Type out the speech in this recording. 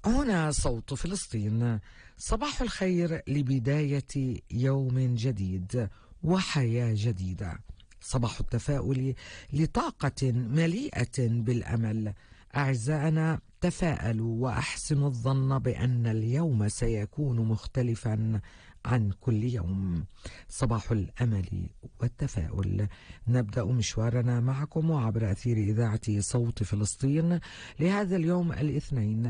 هنا صوت فلسطين. صباح الخير لبداية يوم جديد وحياة جديدة. صباح التفاؤل لطاقة مليئة بالأمل. أعزائنا، تفاءلوا وأحسنوا الظن بأن اليوم سيكون مختلفا عن كل يوم. صباح الأمل والتفاؤل. نبدأ مشوارنا معكم وعبر أثير إذاعة صوت فلسطين لهذا اليوم الاثنين